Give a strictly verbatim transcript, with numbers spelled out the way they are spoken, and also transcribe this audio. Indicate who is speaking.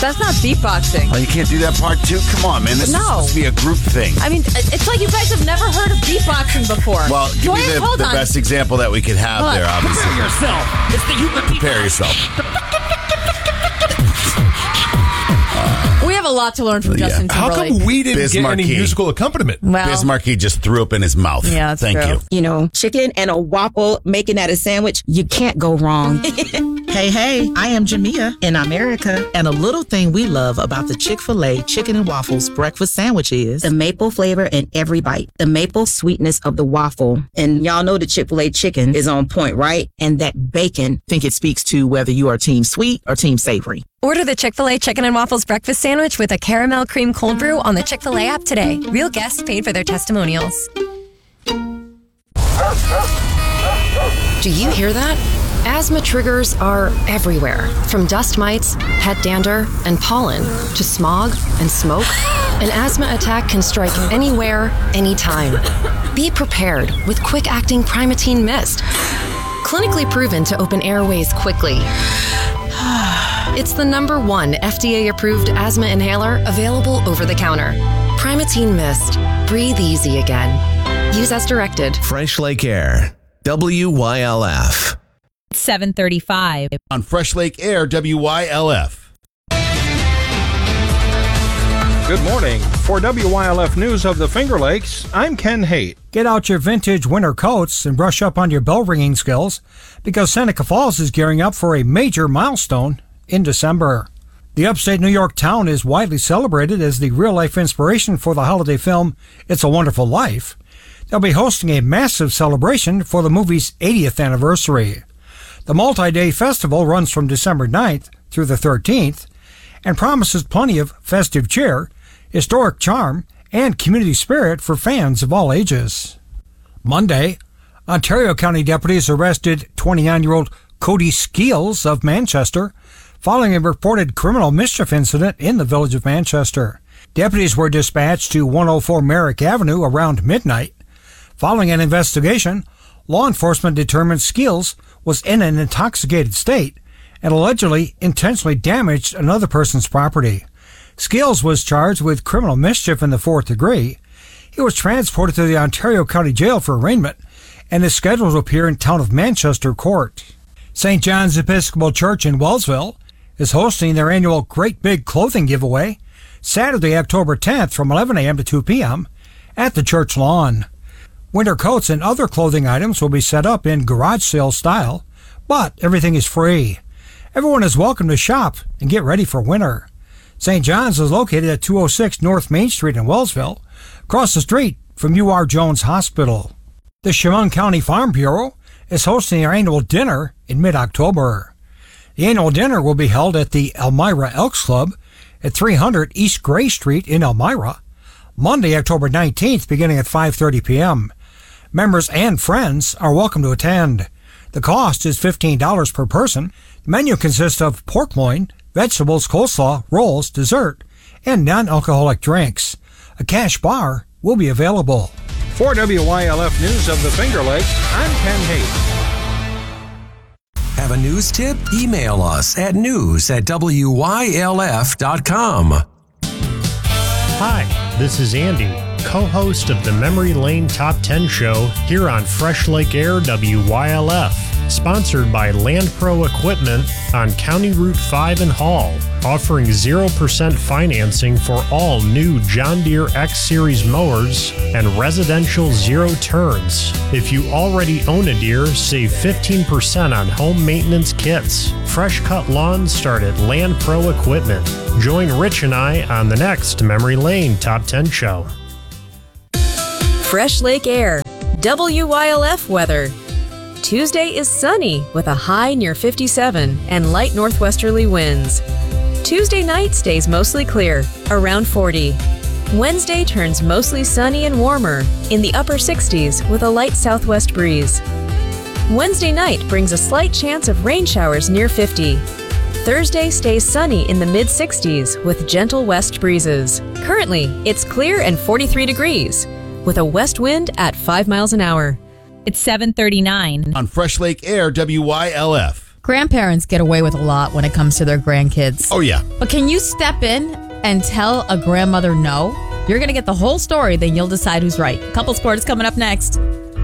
Speaker 1: That's not beatboxing.
Speaker 2: Oh, you can't do that part too? Come on, man. This
Speaker 1: No.
Speaker 2: is supposed to be a group thing.
Speaker 1: I mean, it's like you guys have never heard of beatboxing before.
Speaker 2: Well, give
Speaker 1: Joy,
Speaker 2: me the,
Speaker 1: hold
Speaker 2: the
Speaker 1: on.
Speaker 2: best example that we could have
Speaker 1: Hold
Speaker 2: there,
Speaker 1: on.
Speaker 2: obviously.
Speaker 3: Prepare yourself. It's the human
Speaker 2: Prepare yourself.
Speaker 1: We have a lot to learn from
Speaker 2: Yeah.
Speaker 1: Justin
Speaker 4: How
Speaker 1: Timberlake.
Speaker 4: come we didn't
Speaker 2: Biz
Speaker 4: get any
Speaker 2: Marquis.
Speaker 4: musical accompaniment?
Speaker 1: Well,
Speaker 2: Biz Marquis just threw up in his mouth.
Speaker 1: Yeah, that's
Speaker 2: Thank
Speaker 1: true.
Speaker 2: you.
Speaker 5: You know, chicken and a waffle, making that a sandwich, you can't go wrong.
Speaker 6: Hey, hey, I am Jamia in America. And a little thing we love about the Chick-fil-A Chicken and Waffles breakfast sandwich is
Speaker 5: The maple flavor in every bite, the maple sweetness of the waffle. And y'all know the Chick-fil-A chicken is on point, right? And that bacon.
Speaker 6: I think it speaks to whether you are team sweet or team savory.
Speaker 7: Order the Chick-fil-A Chicken and Waffles breakfast sandwich with a caramel cream cold brew on the Chick-fil-A app today. Real guests paid for their testimonials. Do you hear that? Asthma triggers are everywhere, from dust mites, pet dander, and pollen, to smog and smoke. An asthma attack can strike anywhere, anytime. Be prepared with quick-acting Primatene Mist. Clinically proven to open airways quickly. It's the number one F D A-approved asthma inhaler available over the counter. Primatene Mist. Breathe easy again. Use as directed.
Speaker 8: Fresh Lake Air. W Y L F.
Speaker 9: seven thirty-five.
Speaker 2: On Fresh Lake Air, W Y L F.
Speaker 10: Good morning. For W Y L F News of the Finger Lakes, I'm Ken Haight.
Speaker 11: Get out your vintage winter coats and brush up on your bell ringing skills because Seneca Falls is gearing up for a major milestone in December. The upstate New York town is widely celebrated as the real-life inspiration for the holiday film It's a Wonderful Life. They'll be hosting a massive celebration for the movie's eightieth anniversary. The multi-day festival runs from December ninth through the thirteenth and promises plenty of festive cheer, historic charm, and community spirit for fans of all ages. Monday, Ontario County deputies arrested twenty-nine-year-old Cody Skeels of Manchester following a reported criminal mischief incident in the village of Manchester. Deputies were dispatched to one oh four Merrick Avenue around midnight. Following an investigation, law enforcement determined Skeels was in an intoxicated state and allegedly intentionally damaged another person's property. Skeels was charged with criminal mischief in the fourth degree. He was transported to the Ontario County Jail for arraignment and is scheduled to appear in Town of Manchester Court. Saint John's Episcopal Church in Wellsville is hosting their annual Great Big Clothing Giveaway Saturday, October tenth from eleven a.m. to two p.m. at the church lawn. Winter coats and other clothing items will be set up in garage sale style, but everything is free. Everyone is welcome to shop and get ready for winter. Saint John's is located at two oh six North Main Street in Wellsville, across the street from U R Jones Hospital. The Chemung County Farm Bureau is hosting their annual dinner in mid-October. The annual dinner will be held at the Elmira Elks Club at three hundred East Gray Street in Elmira, Monday, October nineteenth, beginning at five thirty p.m. Members and friends are welcome to attend. The cost is fifteen dollars per person. The menu consists of pork loin, vegetables, coleslaw, rolls, dessert, and non-alcoholic drinks. A cash bar will be available.
Speaker 10: For W Y L F News of the Finger Lakes, I'm Ken Haight.
Speaker 8: Have a news tip? Email us at news at W Y L F dot com.
Speaker 12: Hi, this is Andy, co-host of the Memory Lane Top ten Show here on Fresh Lake Air W Y L F, sponsored by Land Pro Equipment on County Route five in Hall, offering zero percent financing for all new John Deere X-Series mowers and residential zero turns. If you already own a Deere, save fifteen percent on home maintenance kits. Fresh cut lawns start at Land Pro Equipment. Join Rich and I on the next Memory Lane Top ten Show.
Speaker 9: Fresh Lake Air, W Y L F weather. Tuesday is sunny with a high near fifty-seven and light northwesterly winds. Tuesday night stays mostly clear, around forty. Wednesday turns mostly sunny and warmer, in the upper sixties with a light southwest breeze. Wednesday night brings a slight chance of rain showers near fifty. Thursday stays sunny in the mid-sixties with gentle west breezes. Currently, it's clear and forty-three degrees, with a west wind at five miles an hour.
Speaker 13: It's seven thirty-nine.
Speaker 2: On Fresh Lake Air, W Y L F.
Speaker 1: Grandparents get away with a lot when it comes to their grandkids.
Speaker 2: Oh, yeah.
Speaker 1: But can you step in and tell a grandmother no? You're going to get the whole story, then you'll decide who's right. Couples Court is coming up next.